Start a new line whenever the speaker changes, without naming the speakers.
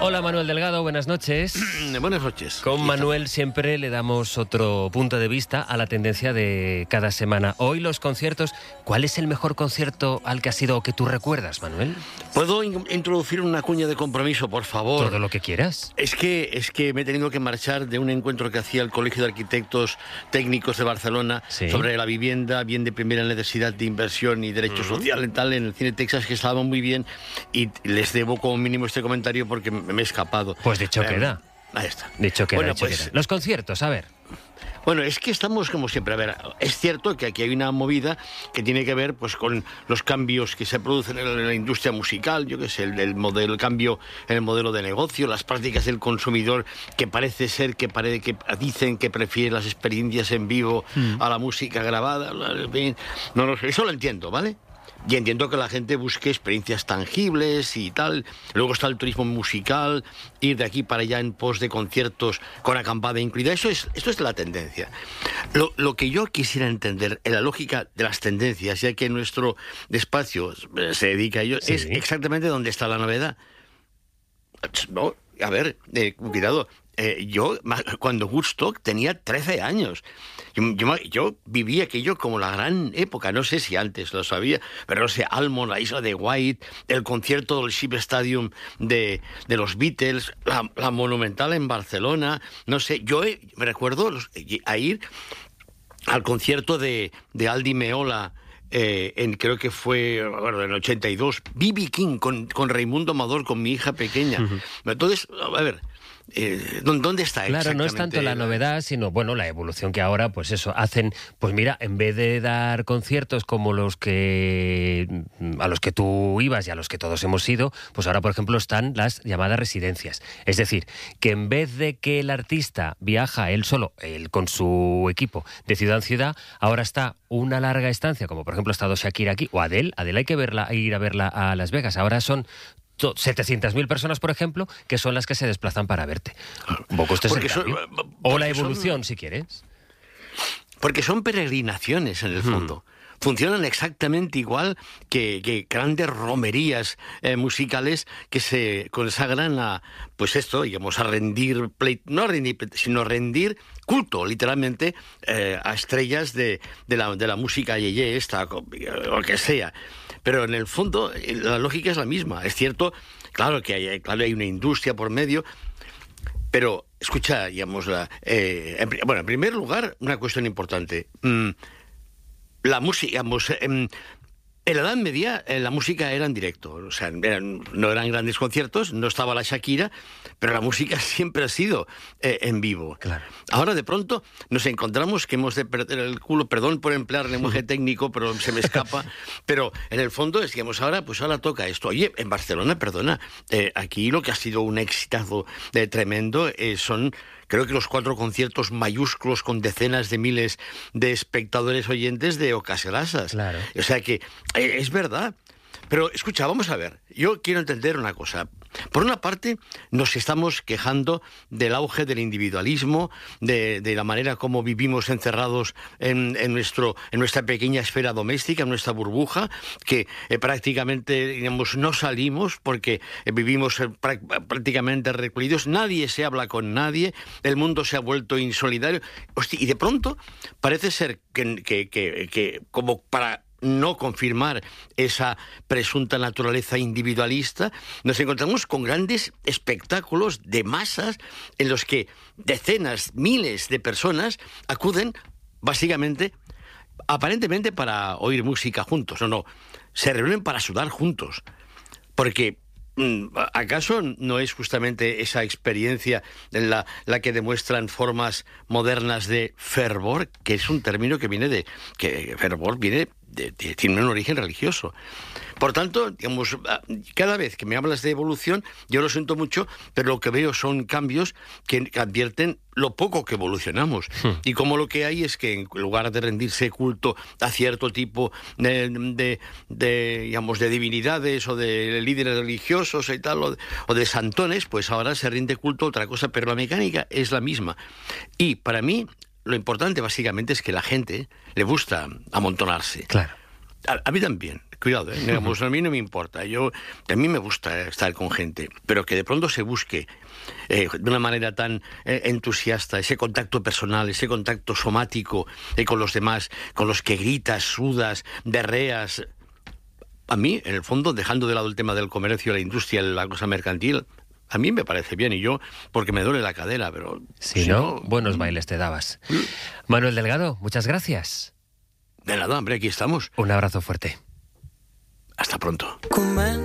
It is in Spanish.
Hola Manuel Delgado, buenas noches.
Buenas noches.
Con Manuel siempre le damos otro punto de vista a la tendencia de cada semana. Hoy los conciertos, ¿cuál es el mejor concierto al que has ido o que tú recuerdas, Manuel?
¿Puedo introducir una cuña de compromiso, por favor?
Todo lo que quieras.
Es que me he tenido que marchar de un encuentro que hacía el Colegio de Arquitectos Técnicos de Barcelona sobre la vivienda, bien de primera necesidad de inversión y derecho social y tal, en el Cine Texas, que estaba muy bien, y les debo como mínimo este comentario porque me he escapado.
Pues dicho queda.
Ahí está.
Dicho queda,
bueno,
dicho
pues,
queda. Los conciertos, a ver.
Bueno, es que estamos como siempre. A ver, es cierto que aquí hay una movida que tiene que ver pues con los cambios que se producen en la industria musical, yo qué sé, el cambio en el modelo de negocio, las prácticas del consumidor, que parece ser que dicen que prefiere las experiencias en vivo a la música grabada. No lo sé, eso lo entiendo, ¿vale? Y entiendo que la gente busque experiencias tangibles y tal. Luego está el turismo musical, ir de aquí para allá en pos de conciertos con acampada incluida. Esto es la tendencia. Lo que yo quisiera entender en la lógica de las tendencias, ya que nuestro despacho se dedica a ello, es exactamente dónde está la novedad. No, a ver, cuidado. Yo, cuando Woodstock tenía 13 años, yo viví aquello como la gran época, no sé si antes lo sabía, pero no sé, Almond, la isla de White, el concierto del Ship Stadium de los Beatles, la Monumental en Barcelona, no sé, me recuerdo a ir al concierto de Aldi Meola, creo que fue en el 82, B.B. King con Raimundo Amador, con mi hija pequeña. Entonces, a ver, ¿dónde está exactamente?
Claro, no es tanto la novedad, sino, bueno, la evolución que ahora, pues eso, hacen, pues mira, en vez de dar conciertos como a los que tú ibas y a los que todos hemos ido, pues ahora, por ejemplo, están las llamadas residencias. Es decir, que en vez de que el artista viaja él solo, él con su equipo, de ciudad en ciudad, ahora está una larga estancia, como por ejemplo ha estado Shakira aquí, o Adele hay que ir a verla a Las Vegas. Ahora son 700.000 personas, por ejemplo, que son las que se desplazan para verte. Un poco este es el cambio. O la evolución, si quieres.
Porque son peregrinaciones, en el fondo. Funcionan exactamente igual que grandes romerías musicales que se consagran a, pues esto, digamos, a rendir, sino rendir culto, literalmente, a estrellas de la música yeye esta, o lo que sea. Pero en el fondo la lógica es la misma. Es cierto, claro que hay una industria por medio, pero escucha, digamos, en primer lugar, una cuestión importante. La música, digamos, en la Edad Media la música era en directo, o sea, no eran grandes conciertos, no estaba la Shakira, pero la música siempre ha sido en vivo.
Claro.
Ahora de pronto nos encontramos que hemos de perder el culo, perdón por emplear lenguaje técnico, pero se me escapa, pero en el fondo es, digamos, ahora toca esto. Oye, en Barcelona, perdona, aquí lo que ha sido un exitazo tremendo son... Creo que los 4 conciertos mayúsculos con decenas de miles de espectadores oyentes de Ocaserasas.
Claro.
O sea que es verdad. Pero escucha, vamos a ver. Yo quiero entender una cosa. Por una parte, nos estamos quejando del auge del individualismo, de la manera como vivimos encerrados en nuestra pequeña esfera doméstica, en nuestra burbuja, que prácticamente, digamos, no salimos porque vivimos prácticamente recluidos. Nadie se habla con nadie, el mundo se ha vuelto insolidario. Hostia, y de pronto parece ser que como para no confirmar esa presunta naturaleza individualista, nos encontramos con grandes espectáculos de masas en los que decenas, miles de personas acuden básicamente, aparentemente para oír música juntos, no, se reúnen para sudar juntos, porque ¿acaso no es justamente esa experiencia la que demuestran formas modernas de fervor, que es un término que fervor viene tiene un origen religioso? Por tanto, digamos, cada vez que me hablas de evolución, yo lo siento mucho, pero lo que veo son cambios que advierten lo poco que evolucionamos. Y como lo que hay es que en lugar de rendirse culto a cierto tipo de divinidades o de líderes religiosos y tal, o de santones, pues ahora se rinde culto a otra cosa, pero la mecánica es la misma. Y para mí, lo importante básicamente es que la gente le gusta amontonarse.
Claro.
A mí también. Cuidado, digamos, a mí no me importa. A mí me gusta estar con gente, pero que de pronto se busque de una manera tan entusiasta ese contacto personal, ese contacto somático con los demás, con los que gritas, sudas, berreas. A mí, en el fondo, dejando de lado el tema del comercio, la industria, la cosa mercantil, a mí me parece bien, y yo, porque me duele la cadera, pero...
Si no, buenos bailes te dabas. Manuel Delgado, muchas gracias.
De nada, hombre, aquí estamos.
Un abrazo fuerte.
Hasta pronto.